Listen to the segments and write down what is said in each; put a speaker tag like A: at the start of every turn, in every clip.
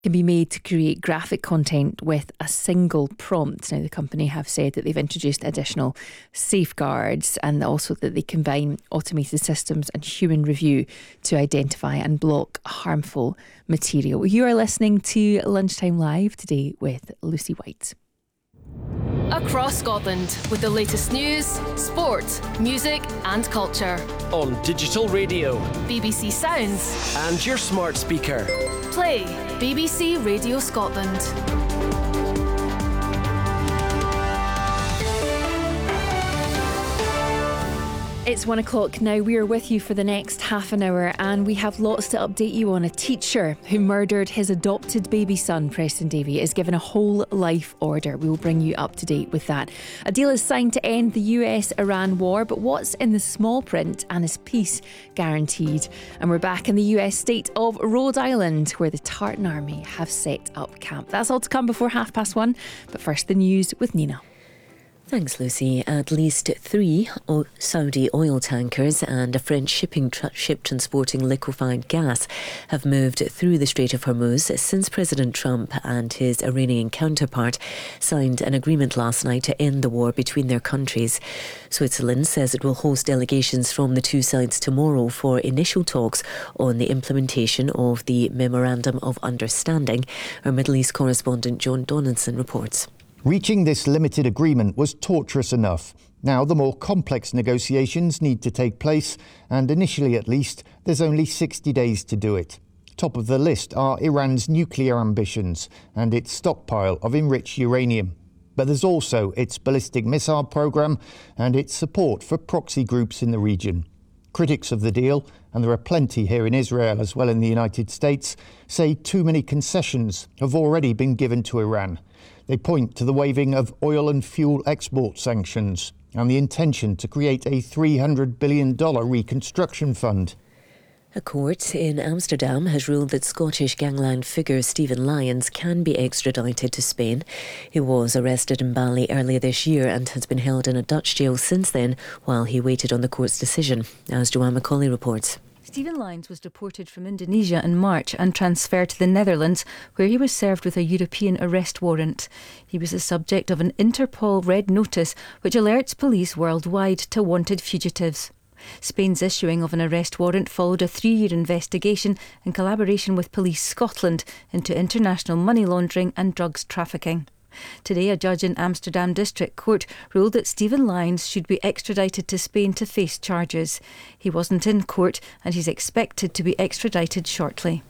A: can be made to create graphic content with a single prompt. Now, the company have said that they've introduced additional safeguards and also that they combine automated systems and human review to identify and block harmful material. You are listening to Lunchtime Live today with Lucy White.
B: Across Scotland with the latest news, sport, music and culture.
C: On digital radio,
B: BBC Sounds
C: and your smart speaker.
B: Play BBC Radio Scotland.
A: It's 1 o'clock now. We are with you for the next half an hour and we have lots to update you on. A teacher who murdered his adopted baby son, Preston Davey, is given a whole life order. We will bring you up to date with that. A deal is signed to end the US-Iran war, but what's in the small print, and is peace guaranteed? And we're back in the US state of Rhode Island, where the Tartan Army have set up camp. That's all to come before 1:30. But first, the news with Nina.
D: Thanks, Lucy. At least 3 Saudi oil tankers and a French ship transporting liquefied gas have moved through the Strait of Hormuz since President Trump and his Iranian counterpart signed an agreement last night to end the war between their countries. Switzerland says it will host delegations from the two sides tomorrow for initial talks on the implementation of the Memorandum of Understanding. Our Middle East correspondent John Donaldson reports.
E: Reaching this limited agreement was torturous enough. Now the more complex negotiations need to take place, and initially at least, there's only 60 days to do it. Top of the list are Iran's nuclear ambitions and its stockpile of enriched uranium. But there's also its ballistic missile program and its support for proxy groups in the region. Critics of the deal, and there are plenty here in Israel as well in the United States, say too many concessions have already been given to Iran. They point to the waiving of oil and fuel export sanctions and the intention to create a $300 billion reconstruction fund.
D: A court in Amsterdam has ruled that Scottish gangland figure Stephen Lyons can be extradited to Spain. He was arrested in Bali earlier this year and has been held in a Dutch jail since then while he waited on the court's decision, as Joanne Macaulay reports.
F: Stephen Lyons was deported from Indonesia in March and transferred to the Netherlands, where he was served with a European arrest warrant. He was the subject of an Interpol Red Notice, which alerts police worldwide to wanted fugitives. Spain's issuing of an arrest warrant followed a 3-year investigation in collaboration with Police Scotland into international money laundering and drugs trafficking. Today, a judge in Amsterdam District Court ruled that Stephen Lyons should be extradited to Spain to face charges. He wasn't in court and he's expected to be extradited shortly.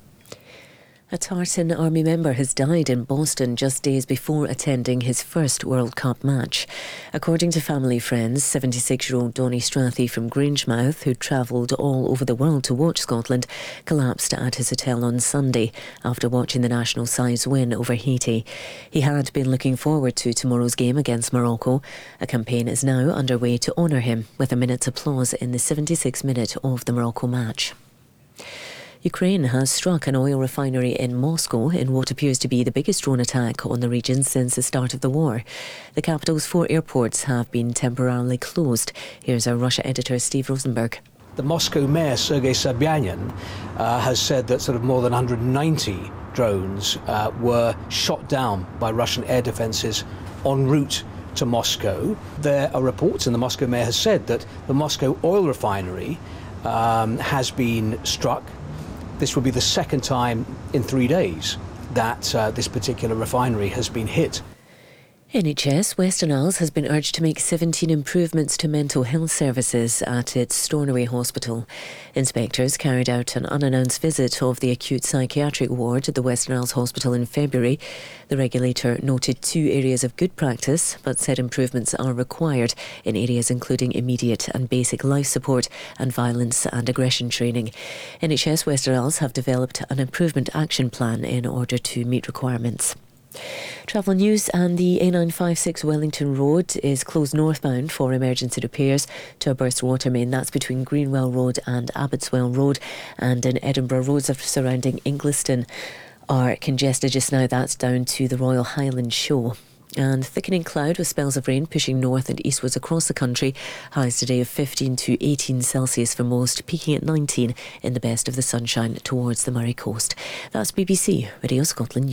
D: A Tartan Army member has died in Boston just days before attending his first World Cup match. According to family friends, 76-year-old Donny Strathy from Grangemouth, who travelled all over the world to watch Scotland, collapsed at his hotel on Sunday after watching the national side's win over Haiti. He had been looking forward to tomorrow's game against Morocco. A campaign is now underway to honour him with a minute's applause in the 76th minute of the Morocco match. Ukraine has struck an oil refinery in Moscow in what appears to be the biggest drone attack on the region since the start of the war. The capital's 4 airports have been temporarily closed. Here's our Russia editor Steve Rosenberg.
G: The Moscow mayor, Sergei Sobyanin, has said that sort of more than 190 drones were shot down by Russian air defences en route to Moscow. There are reports, and the Moscow mayor has said, that the Moscow oil refinery has been struck. This will be the second time in 3 days that this particular refinery has been hit.
D: NHS Western Isles has been urged to make 17 improvements to mental health services at its Stornoway Hospital. Inspectors carried out an unannounced visit of the acute psychiatric ward at the Western Isles Hospital in February. The regulator noted 2 areas of good practice, but said improvements are required in areas including immediate and basic life support and violence and aggression training. NHS Western Isles have developed an improvement action plan in order to meet requirements. Travel news, and the A956 Wellington Road is closed northbound for emergency repairs to a burst water main. That's between Greenwell Road and Abbotswell Road, and in Edinburgh, roads surrounding Ingliston are congested just now. That's down to the Royal Highland Show. And thickening cloud with spells of rain pushing north and eastwards across the country. Highs today of 15 to 18 Celsius for most, peaking at 19 in the best of the sunshine towards the Murray coast. That's BBC Radio Scotland News.